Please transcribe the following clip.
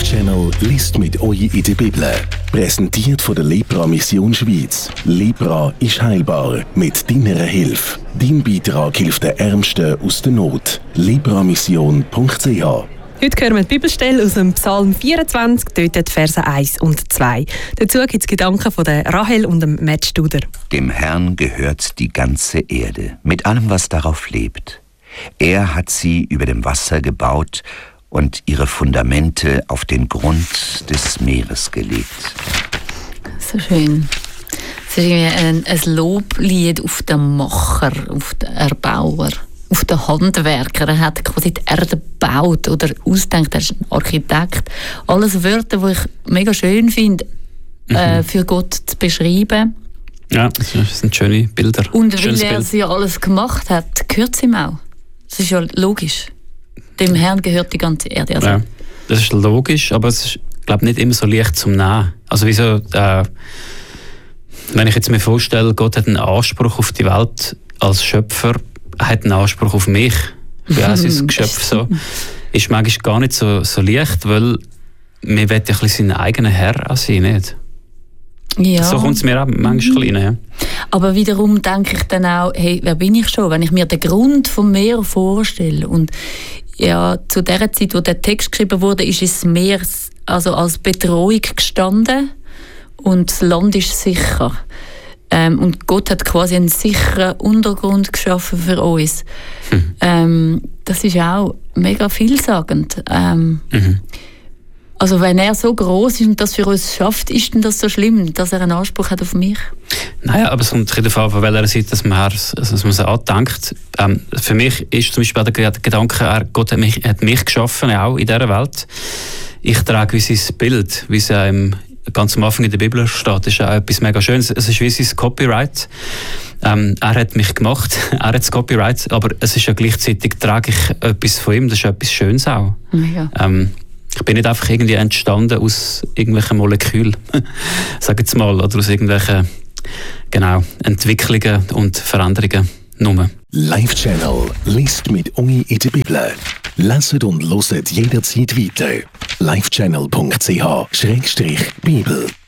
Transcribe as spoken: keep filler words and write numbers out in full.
Live-Channel liest mit euch in der Bibel. Präsentiert von der Lepra Mission Schweiz. Lepra ist heilbar. Mit deiner Hilfe. Dein Beitrag hilft den Ärmsten aus der Not. lepramission punkt c h. Heute hören wir die Bibelstelle aus dem Psalm vierundzwanzig, dort die Verse eins und zwei. Dazu gibt es Gedanken von der Rahel und dem Matt Studer. Dem Herrn gehört die ganze Erde, mit allem, was darauf lebt. Er hat sie über dem Wasser gebaut und ihre Fundamente auf den Grund des Meeres gelegt. So schön. Es ist irgendwie ein, ein Loblied auf den Macher, auf den Erbauer, auf den Handwerker. Er hat quasi die Erde gebaut oder ausgedacht. Er ist ein Architekt. Alles Wörter, die ich mega schön finde, mhm. äh, für Gott zu beschreiben. Ja, das sind schöne Bilder. Und weil Schönes er Bild. sie alles gemacht hat, gehört es ihm auch. Das ist ja logisch. Dem Herrn gehört die ganze Erde. Also ja, das ist logisch, aber es ist, glaube nicht immer so leicht zum Nehmen. Also wieso, äh, wenn ich jetzt mir vorstelle, Gott hat einen Anspruch auf die Welt als Schöpfer, hat einen Anspruch auf mich, ich bin auch sein Geschöpf, so, ist manchmal gar nicht so, so leicht, weil wir wollen ja ein bisschen sein eigener Herr sein, nicht? Ja. So kommt es mir auch manchmal rein. Ja. Aber wiederum denke ich dann auch, hey, wer bin ich schon? Wenn ich mir den Grund vom Meer vorstelle und ja, zu der Zeit, wo der Text geschrieben wurde, ist das Meer also als Bedrohung gestanden und das Land ist sicher. Ähm, und Gott hat quasi einen sicheren Untergrund geschaffen für uns. Hm. Ähm, das ist auch mega vielsagend. Ähm, mhm. Also wenn er so groß ist und das für uns schafft, ist denn das so schlimm, dass er einen Anspruch hat auf mich? Naja, aber es kommt darauf an, von welcher Seite dass man, dass man es andenkt. Ähm, für mich ist zum Beispiel der Gedanke, er, Gott hat mich, hat mich geschaffen, auch in dieser Welt. Ich trage wie sein Bild, wie es ähm, ganz am Anfang in der Bibel steht, ist auch etwas mega Schönes. Es ist wie sein Copyright. Ähm, er hat mich gemacht, er hat das Copyright, aber es ist ja gleichzeitig, trage ich etwas von ihm, das ist etwas Schönes auch. Ja. Ähm, Ich bin nicht einfach irgendwie entstanden aus irgendwelchen Molekülen, sag jetzt mal, oder aus irgendwelchen genau, Entwicklungen und Veränderungen nur. Live-Channel liest mit euch in der Bibel. Leset und loset jederzeit weiter. live channel punkt c h Schrägstrich Bibel